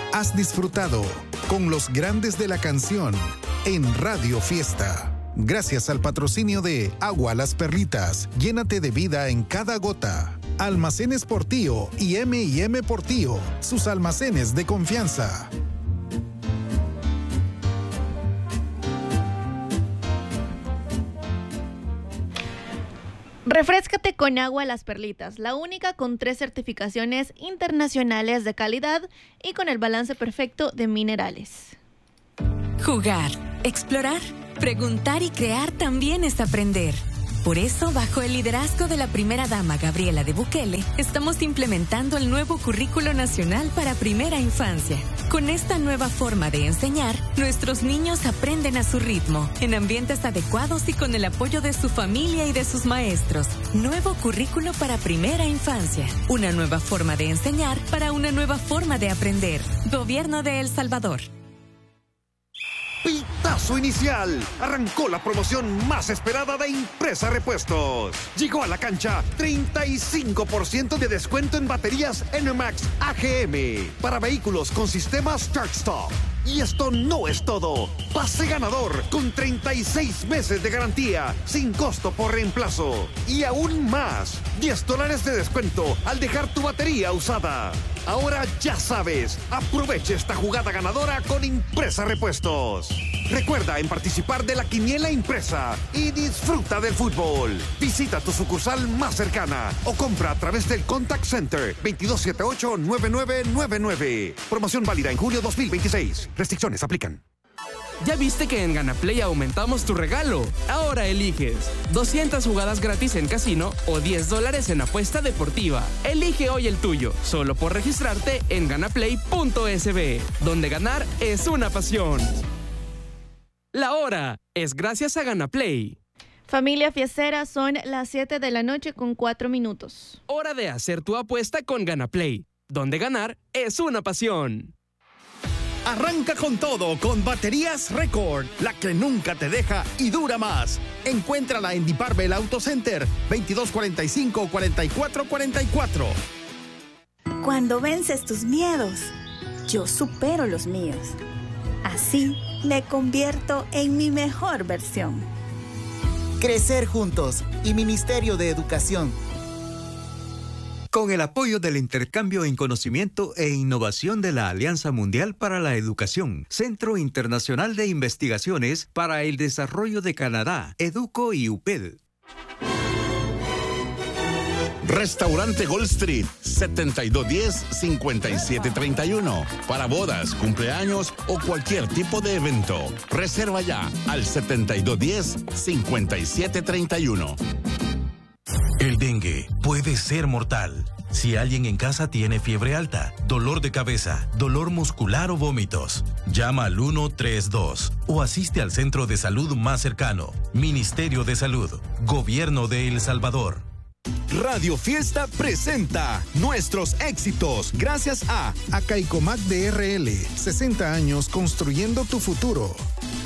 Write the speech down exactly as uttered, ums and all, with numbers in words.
Has disfrutado con los grandes de la canción en Radio Fiesta. Gracias al patrocinio de Agua Las Perlitas, llénate de vida en cada gota. Almacenes Portillo y eme y eme Portillo, sus almacenes de confianza. Refréscate con Agua Las Perlitas, la única con tres certificaciones internacionales de calidad y con el balance perfecto de minerales. Jugar, explorar, preguntar y crear también es aprender. Por eso, bajo el liderazgo de la primera dama Gabriela de Bukele, estamos implementando el nuevo Currículo Nacional para Primera Infancia. Con esta nueva forma de enseñar, nuestros niños aprenden a su ritmo, en ambientes adecuados y con el apoyo de su familia y de sus maestros. Nuevo Currículo para Primera Infancia. Una nueva forma de enseñar para una nueva forma de aprender. Gobierno de El Salvador. Pitazo inicial. Arrancó la promoción más esperada de Impresa Repuestos. Llegó a la cancha treinta y cinco por ciento de descuento en baterías N MAX A G M para vehículos con sistema Start Stop. Y esto no es todo. Pase ganador con treinta y seis meses de garantía sin costo por reemplazo. Y aún más, diez dólares de descuento al dejar tu batería usada. Ahora ya sabes, aprovecha esta jugada ganadora con Impresa Repuestos. Recuerda en participar de la quiniela impresa y disfruta del fútbol. Visita tu sucursal más cercana o compra a través del Contact Center veintidós setenta y ocho, noventa y nueve noventa y nueve. Promoción válida en julio dos mil veintiséis. Restricciones aplican. ¿Ya viste que en Ganaplay aumentamos tu regalo? Ahora eliges doscientas jugadas gratis en casino o diez dólares en apuesta deportiva. Elige hoy el tuyo, solo por registrarte en ganaplay punto es be, donde ganar es una pasión. La hora es gracias a Ganaplay. Familia Fiestera, son las siete de la noche con cuatro minutos. Hora de hacer tu apuesta con Ganaplay, donde ganar es una pasión. Arranca con todo con Baterías Record, la que nunca te deja y dura más. Encuéntrala en Diparbel Auto Center, veintidós cuarenta y cinco, cuarenta y cuatro cuarenta y cuatro. Cuando vences tus miedos, yo supero los míos. Así me convierto en mi mejor versión. Crecer juntos y Ministerio de Educación. Con el apoyo del intercambio en conocimiento e innovación de la Alianza Mundial para la Educación, Centro Internacional de Investigaciones para el Desarrollo de Canadá, Educo y U P E D. Restaurante Gold Street, setenta y dos diez, cincuenta y siete treinta y uno. Para bodas, cumpleaños o cualquier tipo de evento. Reserva ya al setenta y dos diez, cincuenta y siete treinta y uno. El dengue puede ser mortal. Si alguien en casa tiene fiebre alta, dolor de cabeza, dolor muscular o vómitos, llama al ciento treinta y dos o asiste al centro de salud más cercano. Ministerio de Salud, Gobierno de El Salvador. Radio Fiesta presenta nuestros éxitos gracias a Acaicomac de R L, sesenta años construyendo tu futuro.